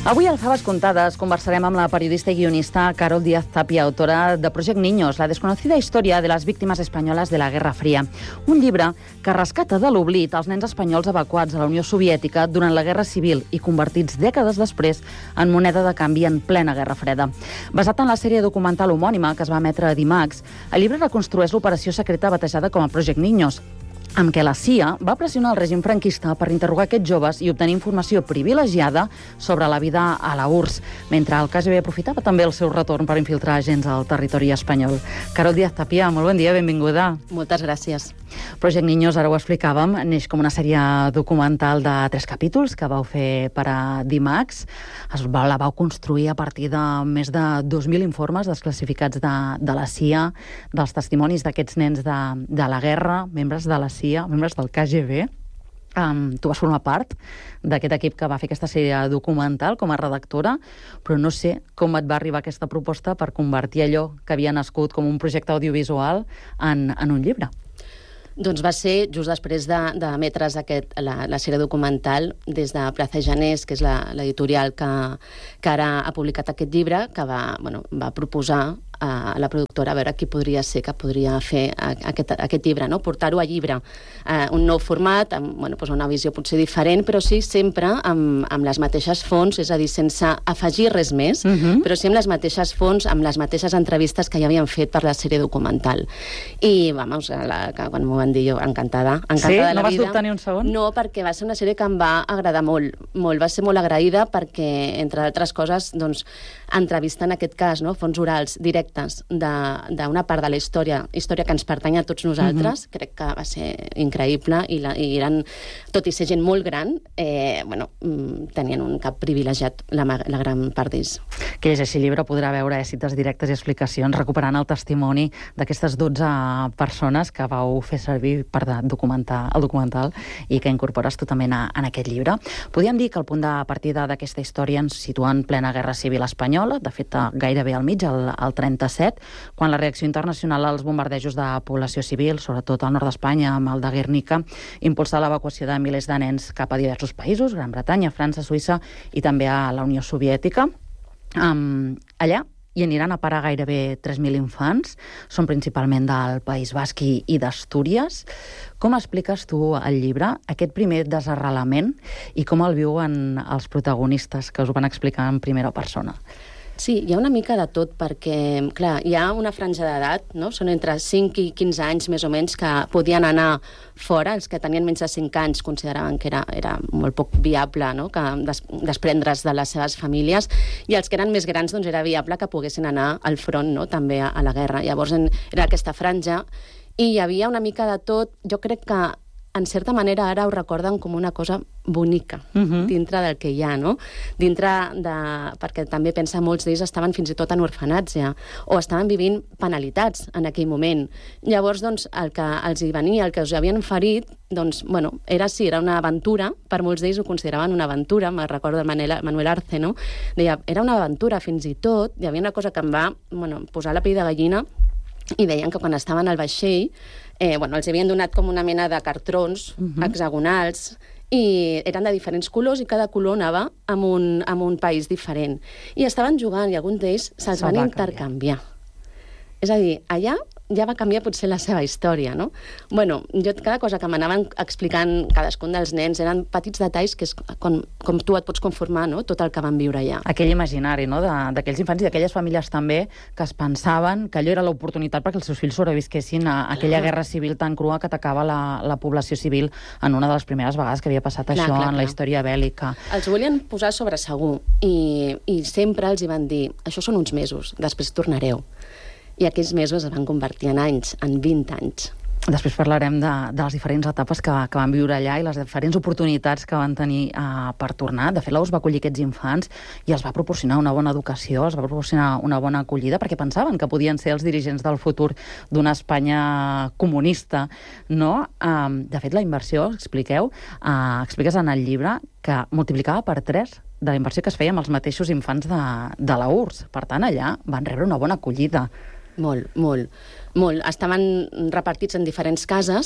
Avui al Faves Contades conversarem amb la periodista i guionista Carol Díaz Tapia, autora de Project Niños, la desconocida història de les víctimes espanyoles de la Guerra Fria. Un llibre que rescata de l'oblit els nens espanyols evacuats a la Unió Soviètica durant la Guerra Civil i convertits dècades després en moneda de canvi en plena Guerra Freda. Basat en la sèrie documental homònima que es va emetre a Dimax, el llibre reconstrueix l'operació secreta batejada com a Project Niños, amb què la CIA va pressionar el règim franquista per interrogar aquests joves i obtenir informació privilegiada sobre la vida a la URSS, mentre el KGB aprofitava també el seu retorn per infiltrar agents al territori espanyol. Carol Díaz Tapia, molt bon dia, benvinguda. Moltes gràcies. Project Niños, ara ho explicàvem, neix com una sèrie documental de 3 capítols que vau fer per a Dimax. La vau construir a partir de més de 2.000 informes desclassificats de la CIA, dels testimonis d'aquests nens de la guerra, membres de la CIA, membres del KGB. Tu vas formar part d'aquest equip que va fer aquesta sèrie documental com a redactora, però no sé com et va arribar aquesta proposta per convertir allò que havia nascut com un projecte audiovisual en un llibre. Doncs va ser just després d'emetre's la sèrie documental des de Plaza Janés, que és l'editorial que ara ha publicat aquest llibre, que va proposar a la productora a veure qui podria ser que podria fer aquest llibre, no? Portar-ho a llibre, un nou format, amb una visió potser diferent, però sí sempre amb les mateixes fonts, és a dir, sense afegir res més, però sí amb les mateixes fonts, amb les mateixes entrevistes que ja havien fet per la sèrie documental. I, quan m'ho van dir jo, encantada de la vida. Sí? No vas dubtar ni un segon? No, perquè va ser una sèrie que em va agradar molt. Va ser molt agraïda perquè, entre altres coses, entrevista en aquest cas, fonts orals directes d'una part de la història que ens pertany a tots nosaltres, crec que va ser increïble i eren, tot i ser gent molt gran, tenien un cap privilegiat la gran part d'ells. Qui llegeixi el llibre podrà veure cites directes i explicacions recuperant el testimoni d'aquestes 12 persones que vau fer servir per documentar el documental i que incorpores tu també en aquest llibre. Podríem dir que el punt de partida d'aquesta història ens situa en plena Guerra Civil espanyola, de fet gairebé al mig, al 37, quan la reacció internacional als bombardejos de població civil, sobretot al nord d'Espanya, amb el de Guernica, impulsa l'evacuació de milers de nens cap a diversos països, Gran Bretanya, França, Suïssa i també a la Unió Soviètica. Allà hi aniran a parar gairebé 3.000 infants, són principalment del País Basc i d'Astúries. Com expliques tu al llibre aquest primer desarrelament i com el viuen els protagonistes que us ho van explicar en primera persona? Sí, hi ha una mica de tot, perquè, clar, hi ha una franja d'edat, no? Són entre 5 i 15 anys, més o menys, que podien anar fora. Els que tenien menys de 5 anys consideraven que era molt poc viable, no?, que desprendre's de les seves famílies, i els que eren més grans, doncs era viable que poguessin anar al front, no?, també a la guerra. Llavors era aquesta franja, i hi havia una mica de tot. Jo crec que en certa manera ara ho recorden com una cosa bonica dintre del que hi ha, no? Perquè també pensa molts d'ells estaven fins i tot en orfenats ja, o estaven vivint penalitats en aquell moment. Llavors, el que els hi venia, el que els havien ferit, era una aventura, per molts d'ells ho consideraven una aventura, me'n recordo de Manuel Arce, no? Deia, era una aventura fins i tot, hi havia una cosa que em va posar la pell de gallina, i deien que quan estaven al vaixell els havien donat com una mena de cartrons hexagonals i eren de diferents colors i cada color anava amb un país diferent. I estaven jugant i alguns d'ells se'ls van intercanviar. És a dir, allà ja va canviar potser la seva història, no? Jo cada cosa que m'anaven explicant cadascun dels nens eren petits detalls que és com tu et pots conformar, no?, tot el que van viure allà. Aquell imaginari, no?, d'aquells infants i d'aquelles famílies també que es pensaven que allò era l'oportunitat perquè els seus fills sobrevisquessin a aquella guerra civil tan crua que atacava la població civil en una de les primeres vegades que havia passat això en la història bèl·lica. Els volien posar sobre segur i sempre els hi van dir, això són uns mesos, després tornareu. I aquells mesos es van convertir en anys, en 20 anys. Després parlarem de les diferents etapes que van viure allà i les diferents oportunitats que van tenir per tornar. De fet, l'URSS va acollir aquests infants i els va proporcionar una bona educació, els va proporcionar una bona acollida, perquè pensaven que podien ser els dirigents del futur d'una Espanya comunista, no? De fet, la inversió, expliques en el llibre, que multiplicava per 3 de la inversió que es feia amb els mateixos infants de la URSS. Per tant, allà van rebre una bona acollida. Molt. Estaven repartits en diferents cases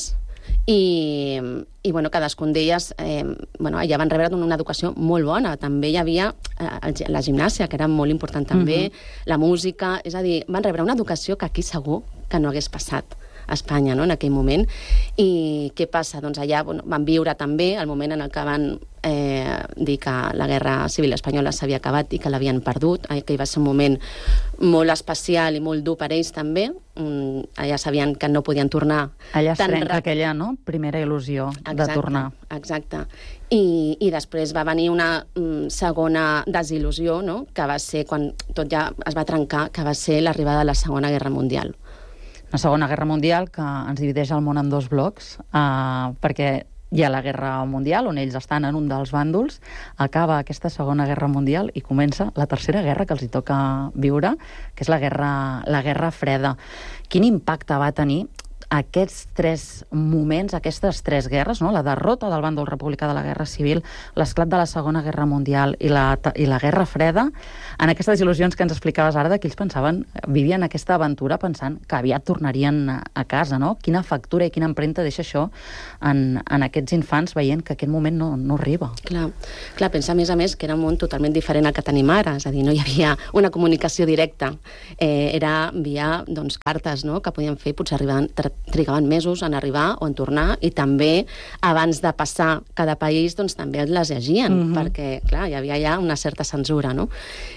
I bueno, cadascun d'elles allà van rebre una educació molt bona. També hi havia la gimnàsia, que era molt important també, la música, és a dir, van rebre una educació que aquí segur que no hagués passat a Espanya, no?, en aquell moment. I què passa? Doncs allà van viure també el moment en el que van dir que la Guerra Civil Espanyola s'havia acabat i que l'havien perdut, que va ser un moment molt especial i molt dur per ells també. Allà sabien que no podien tornar. Allà es trenca aquella, no?, primera il·lusió de tornar. Exacte. I després va venir una segona desil·lusió, no?, que va ser quan tot ja es va trencar, que va ser l'arribada de la Segona Guerra Mundial. Una Segona Guerra Mundial que ens divideix el món en dos blocs, perquè hi ha la Guerra Mundial, on ells estan en un dels bàndols, acaba aquesta Segona Guerra Mundial i comença la Tercera Guerra que els hi toca viure, que és la Guerra Freda. Quin impacte va tenir aquests tres moments, aquestes tres guerres, no?, la derrota del bàndol republicà de la Guerra Civil, l'esclat de la Segona Guerra Mundial i la Guerra Freda, en aquestes il·lusions que ens explicaves ara, que ells pensaven, vivien aquesta aventura pensant que aviat tornarien a casa, no? Quina factura i quina empremta deixa això en aquests infants veient que aquest moment no arriba. Clar, pensa a més que era un món totalment diferent al que tenim ara, és a dir, no hi havia una comunicació directa, era via cartes, no?, que podien fer, potser trigaven mesos en arribar o en tornar, i també abans de passar cada país també les llegien, perquè clar, hi havia ja una certa censura, no?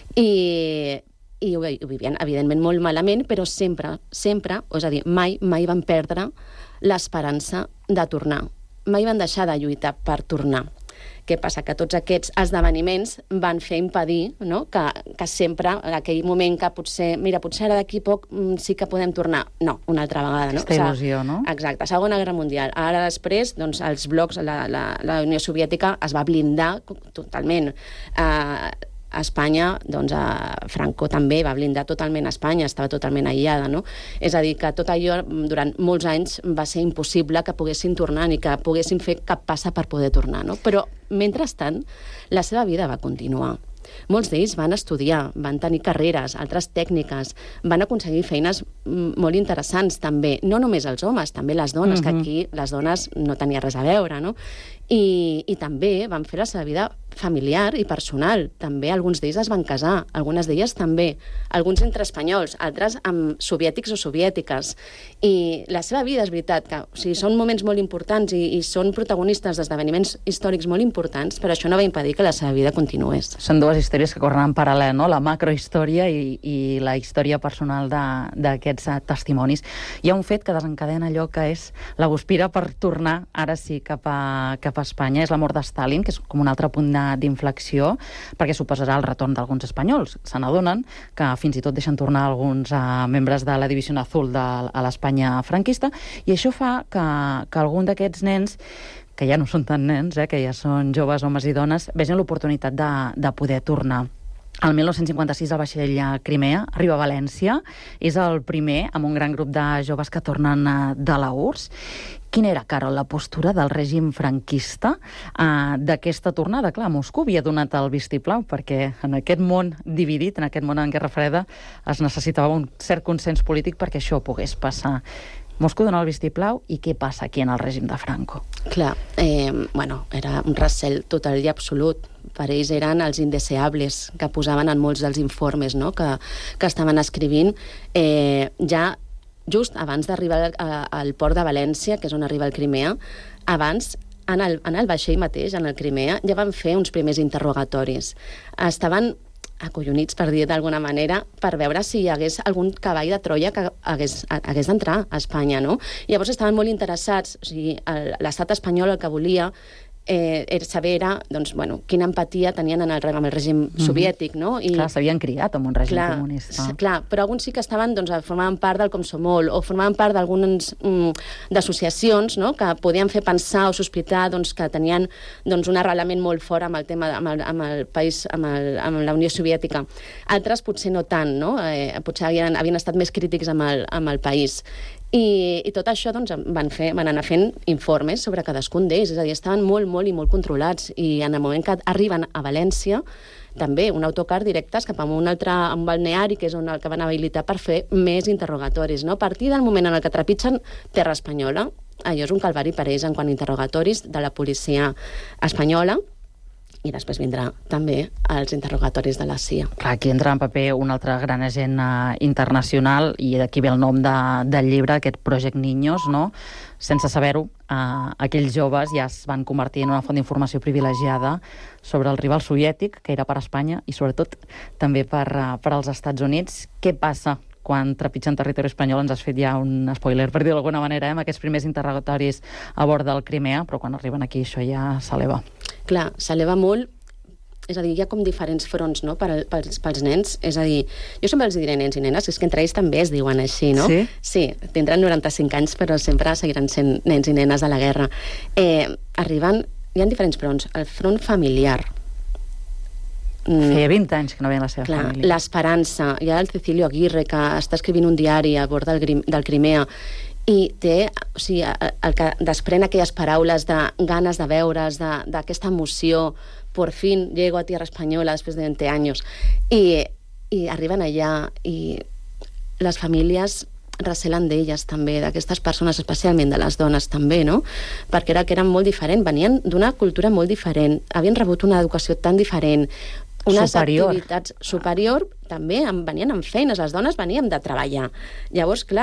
I ho vivien evidentment molt malament, però sempre, és a dir, mai van perdre l'esperança de tornar, mai van deixar de lluitar per tornar. Què passa? Que tots aquests esdeveniments van fer impedir, no?, que sempre, en aquell moment que potser ara d'aquí poc sí que podem tornar. No, una altra vegada, no? Aquesta il·lusió, no? Exacte, Segona Guerra Mundial. Ara després, els blocs, la Unió Soviètica es va blindar totalment. A Espanya, Franco també va blindar totalment Espanya, estava totalment aïllada, no? És a dir, que tot allò durant molts anys va ser impossible que poguessin tornar ni que poguessin fer cap passa per poder tornar, no? Però, mentrestant, la seva vida va continuar. Molts d'ells van estudiar, van tenir carreres, altres tècniques, van aconseguir feines molt interessants també, no només els homes, també les dones, que aquí les dones no tenia res a veure, no? I també van fer la seva vida familiar i personal. També alguns d'ells es van casar, algunes d'elles també, alguns entre espanyols, altres amb soviètics o soviètiques. I la seva vida, és veritat, que són moments molt importants i són protagonistes d'esdeveniments històrics molt importants, però això no va impedir que la seva vida continués. Són dues històries que corren en paral·lel, no?, la macrohistòria i la història personal d'aquests testimonis. Hi ha un fet que desencadena allò que és la guspira per tornar, ara sí, cap a Espanya, és la mort de Stalin, que és com un altre punt d'inflexió, perquè suposarà el retorn d'alguns espanyols. Se n'adonen que fins i tot deixen tornar alguns membres de la Divisió Azul a l'Espanya franquista, i això fa que algun d'aquests nens, que ja no són tan nens, que ja són joves, homes i dones, vegin l'oportunitat de poder tornar. El 1956 el vaixell Crimea arriba a València, és el primer amb un gran grup de joves que tornen de la URSS. Quina era, Carol, la postura del règim franquista d'aquesta tornada? Clar, Moscou havia donat el vistiplau, perquè en aquest món dividit, en aquest món en Guerra Freda, es necessitava un cert consens polític perquè això pogués passar. Moscou dona el vistiplau, i què passa aquí en el règim de Franco? Clar, era un recel total i absolut. Per ells eren els indeseables que posaven en molts dels informes, no?, que estaven escrivint. Ja just abans d'arribar al port de València, que és on arriba el Crimea, abans, en el vaixell mateix, en el Crimea, ja van fer uns primers interrogatoris. Estaven acollonits, per dir d'alguna manera, per veure si hi hagués algun cavall de Troia que hagués d'entrar a Espanya, no? Llavors estaven molt interessats, o sigui, l'estat espanyol el que volia saber quina empatia tenien amb el règim soviètic, no? Clar, s'havien criat amb un règim comunista. Clar, però alguns sí que formaven part del Komsomol o formaven part d'algunes d'associacions, no?, que podien fer pensar o sospitar que tenien un arrelament molt fort amb el tema, amb el país, amb la Unió Soviètica. Altres potser no tant, no? Potser havien estat més crítics amb el país. I tot això van anar fent informes sobre cadascun d'ells, és a dir, estaven molt i molt controlats, i en el moment que arriben a València, també un autocar directes cap a un balneari, que és el que van habilitar per fer més interrogatoris, no? A partir del moment en què trepitgen terra espanyola, allò és un calvari per ells en quant a interrogatoris de la policia espanyola, i després vindrà també els interrogatoris de la CIA. Clar, aquí entra en paper un altre gran agent internacional, i d'aquí ve el nom del llibre, aquest Project Niños, no? Sense saber-ho, aquells joves ja es van convertir en una font d'informació privilegiada sobre el rival soviètic, que era per Espanya, i sobretot també per als Estats Units. Què passa quan trepitgen territori espanyol? Ens has fet ja un spoiler, per dir-ho d'alguna manera, amb aquests primers interrogatoris a bord del Crimea, però quan arriben aquí això ja s'eleva. Clar, s'eleva molt, és a dir, hi ha com diferents fronts, no?, pels nens. És a dir, jo sempre els diré nens i nenes, és que entre ells també es diuen així, no? Sí? Sí, tindran 95 anys, però sempre seguiran sent nens i nenes de la guerra. Hi ha diferents fronts. El front familiar. Feia 20 anys que no veien la seva família. L'esperança. Hi ha el Cecilio Aguirre, que està escrivint un diari a bord del Crimea, i té, o sigui, el que desprèn aquelles paraules de ganes de veure's, d'aquesta emoció, por fin llego a tierra española després de 20 anys, i arriben allà, i les famílies recelen d'elles també, d'aquestes persones, especialment de les dones també, no? Perquè era que eren molt diferent, venien d'una cultura molt diferent, havien rebut una educació tan diferent, unes activitats superior, també venien amb feines, les dones veníem de treballar. Llavors, clar,